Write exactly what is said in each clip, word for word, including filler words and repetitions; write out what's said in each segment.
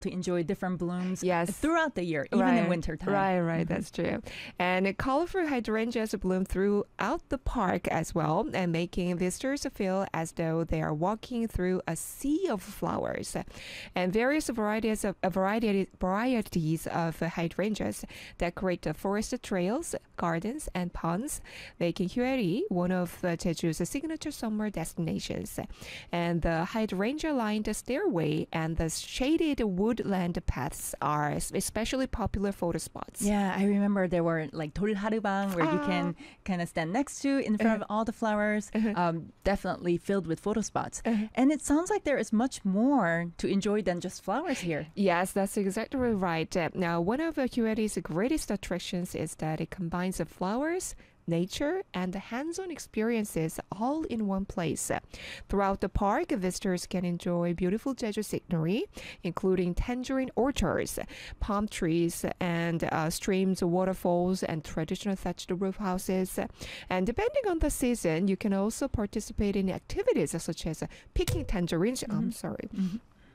to enjoy different blooms yes. throughout the year, even right. in winter time. Right, right, Mm-hmm. that's true. And colorful hydrangeas bloom throughout the park as well, and making visitors feel as though they are walking through a sea of flowers. And various varieties of uh, variety, varieties of hydrangeas decorate the forest trails, gardens, and ponds, making Hyoeri one of uh, Jeju's signature summer destinations. And the hydrangea-lined stairway and the shaded woodland paths are especially popular photo spots. Yeah, I remember there were like 돌하르방 where you can kind of stand next to in front of all the flowers, um, definitely filled with photo spots. And it sounds like there is much more to enjoy than just flowers here. Yes, that's exactly right. Uh, Now, one of uh, Hyoeri's greatest attractions is that it combines the flowers, nature, and the hands-on experiences all in one place. Throughout the park, visitors can enjoy beautiful Jeju scenery, including tangerine orchards, palm trees, and uh, streams, waterfalls, and traditional thatched roof houses. And depending on the season, you can also participate in activities such as picking tangerines. Mm-hmm. I'm sorry. Mm-hmm.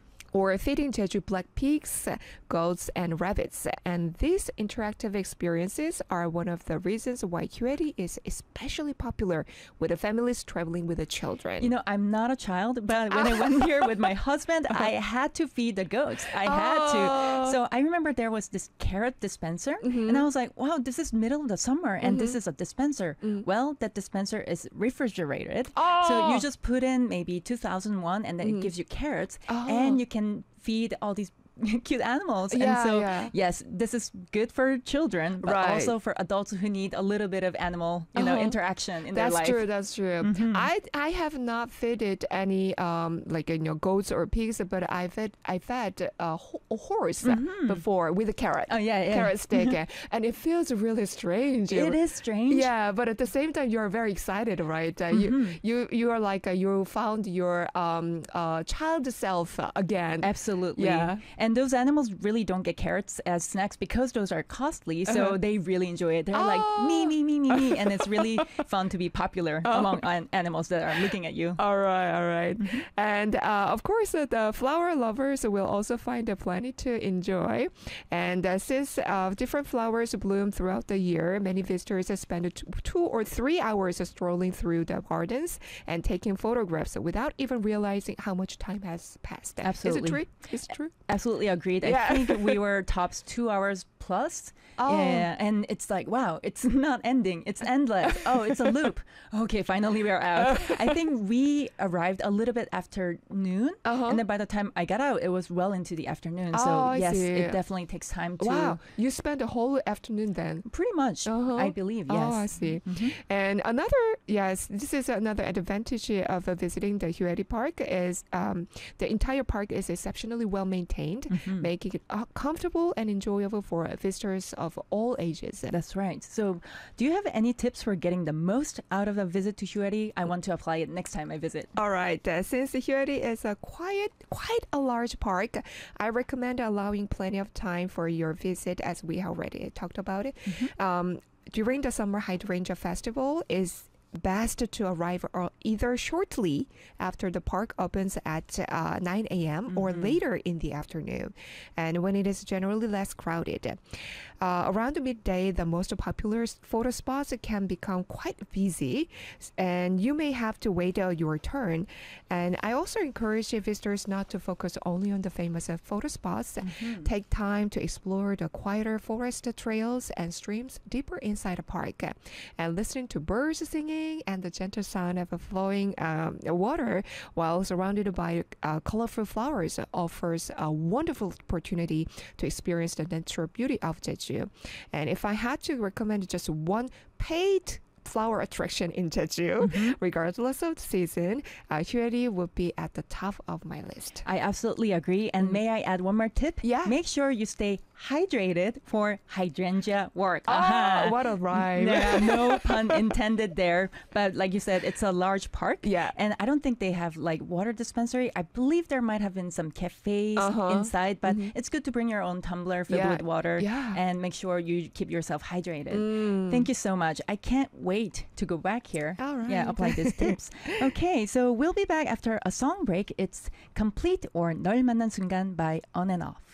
Or feeding Jeju black pigs, goats, and rabbits. And these interactive experiences are one of the reasons why Hyoeri is especially popular with the families traveling with the children. You know, I'm not a child, but when I went here with my husband, I had to feed the goats. I had Oh. to. So I remember there was this carrot dispenser, Mhm. and I was like, wow, this is middle of the summer, and this Mhm. is a dispenser. Mm. Well, that dispenser is refrigerated. Oh. So you just put in maybe two thousand won, and then Mhm. it gives you carrots, Oh. and you can feed all these cute animals. And Yeah, so, yeah. yes, this is good for children, but Right. also for adults who need a little bit of animal, you know, Uh-huh. interaction in That's their life. true. That's true. Mhm. I I have not fed any um like you know goats or pigs, but I fed I fed a, ho- a horse Mhm. before with a carrot. Oh, yeah, yeah. Carrot stick, uh, and it feels really strange. It is strange. Yeah, but at the same time, you're very excited, right? Uh, Mhm. You you you are like uh, you found your um uh child self uh, again. Absolutely. Yeah. And those animals really don't get carrots as snacks because those are costly. So Uh-huh. they really enjoy it. They're Oh. like, me, me, me, me, me. And it's really fun to be popular Oh. among an- animals that are looking at you. All right, all right. Mm-hmm. And uh, of course, uh, the flower lovers will also find uh, plenty to enjoy. And uh, since uh, different flowers bloom throughout the year, many visitors uh, spend t- two or three hours uh, strolling through the gardens and taking photographs without even realizing how much time has passed. Absolutely. Is it true? Is it true? Absolutely agreed. Yeah. I think we were tops two hours plus. Oh. Yeah, and it's like, wow, it's not ending. It's endless. Oh, it's a loop. Okay, finally we're out. I think we arrived a little bit after noon. Uh-huh. And then by the time I got out, it was well into the afternoon. So Oh, I yes, see. it definitely takes time to... Wow, you spent the whole afternoon then. Pretty much, Uh-huh. I believe, yes. Oh, I see. Mhm. And another, yes, this is another advantage of uh, visiting the Hyoeri Park is um, the entire park is exceptionally well maintained, Mhm. making it uh, comfortable and enjoyable for visitors of all ages. That's right. So do you have any tips for getting the most out of a visit to Hyoeri? I want to apply it next time I visit. All right. Uh, since Hyoeri is a quiet, quite a large park, I recommend allowing plenty of time for your visit, as we already talked about it. Mhm. Um, during the Summer Hydrangea Festival is best to arrive uh, either shortly after the park opens at uh, nine a.m. or Mhm. later in the afternoon, and when it is generally less crowded. Uh, around midday, the most popular s- photo spots can become quite busy, s- and you may have to wait uh, your turn. And I also encourage visitors not to focus only on the famous uh, photo spots. Mhm. Take time to explore the quieter forest trails and streams deeper inside the park, and listening to birds singing and the gentle sound of a flowing um, water while surrounded by uh, colorful flowers offers a wonderful opportunity to experience the natural beauty of Jeju. And if I had to recommend just one paid flower attraction in Jeju, Mhm. regardless of the season, uh, Hyoeri would be at the top of my list. I absolutely agree. And Mm. may I add one more tip? Yeah. Make sure you stay hydrated for hydrangea work. Ah, Aha. what a rhyme. Yeah, no pun intended there. But like you said, it's a large park. Yeah. And I don't think they have like water dispensary. I believe there might have been some cafes Uh-huh. inside, but Mhm. it's good to bring your own tumbler filled Yeah. with water Yeah. and make sure you keep yourself hydrated. Mm. Thank you so much. I can't wait to go back here. All right. Yeah, apply these tips. Okay, so we'll be back after a song break. It's Complete or 널 만난 순간 by On and Off.